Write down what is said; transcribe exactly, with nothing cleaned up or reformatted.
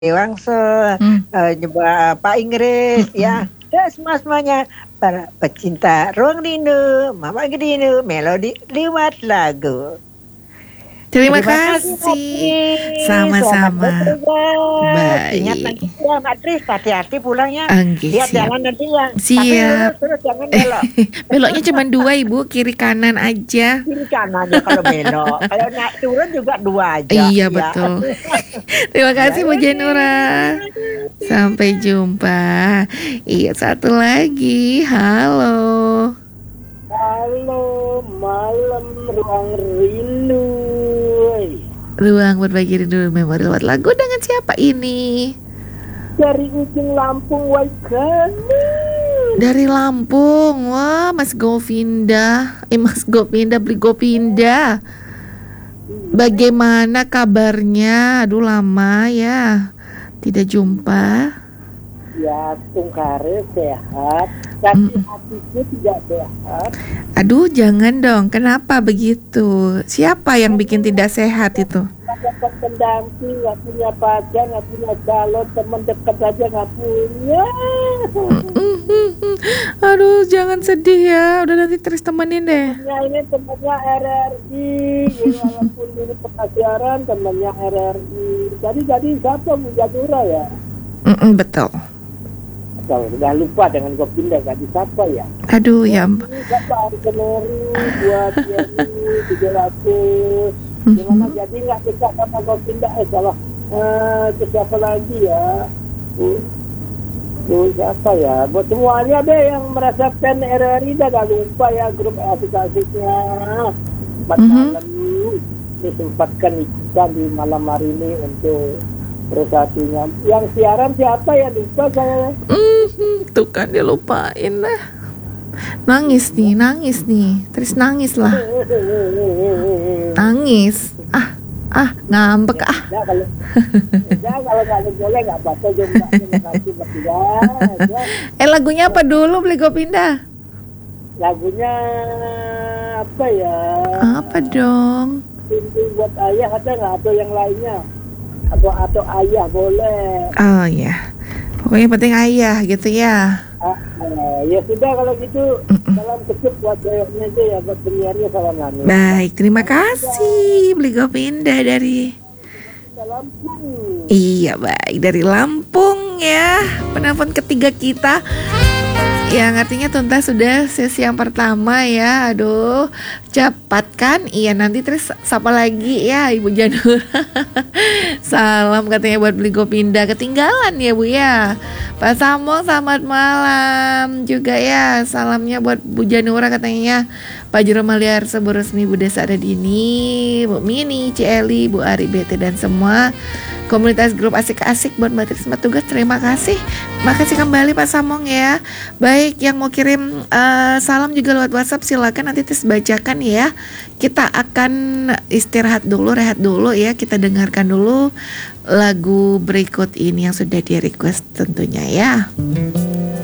Wangsul, Hmm. eee, nyoba Pak Inggris ya, Mhm. ya semua-semuanya para pecinta ruang rindu, Mama Rindu, Melodi Liwat Lagu. Terima Terima kasih Mbak kasih, Tris, selamat sama-sama. bertugas. Ingat nanti Baik. ya Mbak Tris, hati-hati pulangnya, Oke, lihat siap. jalan nanti yang tapi Siap. lurus terus jangan belok. Beloknya cuman dua Ibu, kiri kanan aja. Kiri kanan ya kalau belok, kalau naik turun juga dua aja, Iya, ya. betul. Terima Ya kasih Bu ya Janura. Sampai jumpa. Iya, satu lagi, halo. Halo, malam ruang rindu. Ruang berbagi rindu memori lewat lagu dengan siapa ini? Dari ujung Lampung, Waikani. Dari Lampung, wah Mas Govinda, eh Mas Gopinda beli Gopinda. Bagaimana kabarnya? Aduh lama ya, tidak jumpa. Ya, Tungkare sehat, tapi Mm. hatiku tidak sehat. Aduh jangan dong, kenapa begitu? Siapa yang bikin tidak sehat itu? Nggak dapat pendamping, nggak punya pacar, nggak punya calon, teman dekat aja nggak punya. Aduh jangan sedih ya, udah nanti Tris temenin deh. Temennya ini temennya R R I, ya, walaupun ini pelajaran temennya R R I. Jadi jadi siapa Bu Janura ya? Mm-mm, betul. Kalau udah lupa dengan Gopinda gak disapa ya. Aduh ya ampun. Ini siapa hari Kemeru buat Yeni tiga ratus. Gimana jadi nggak dekat sama Gopinda? Eh salah. Eh itu siapa lagi ya? Tuh, tuh siapa ya? Buat semuanya deh yang merasa fan R R I dah gak lupa ya grup asik-asiknya. Empat Mhm. malam ini sempatkan ikutan di malam hari ini untuk bersatunya. Yang siaran siapa ya lupa saya. Mhm, tuh kan dia lupain dah. Nangis nih, nangis nih. Tris nangis lah. Nangis. Ah, ah, ngambek ah. Ya kalau ya kalau nggak boleh nggak apa-apa juga. Terima kasih Mbak Tida. Ya, Eh lagunya apa dulu beli Gopinda? lagunya apa ya? Apa dong? Rindu buat ayah ada nggak atau yang lainnya? Atau atau ayah boleh. Oh ya. Pokoknya penting ayah gitu ya. Ah, eh, ya sudah kalau gitu salam kecil buat ayahnya aja ya buat penyiarnya salam nani. Baik, terima kasih beli Gopinda dari Salam pun. Iya baik dari Lampung ya. Penelpon ketiga kita. Yang artinya tuntas sudah sesi yang pertama ya. Aduh cepat kan. Iya nanti terus sapa lagi ya Ibu Janura. Salam katanya buat beli Gopinda. Ketinggalan ya Bu ya. Pak Samong selamat malam juga ya. Salamnya buat Bu Janura katanya. Pak Jero Maliar Sebu Resmi Bu Desa ada di ini. Bu Mini, C Eli, Bu Ari, B T dan semua komunitas grup asik-asik buat Mbak Tris Tugas. Terima kasih. Makasih kembali Pak Samong ya. Baik, yang mau kirim uh, salam juga lewat WhatsApp silakan nanti Tis bacakan ya. Kita akan istirahat dulu, rehat dulu ya. Kita dengarkan dulu lagu berikut ini yang sudah di request tentunya ya.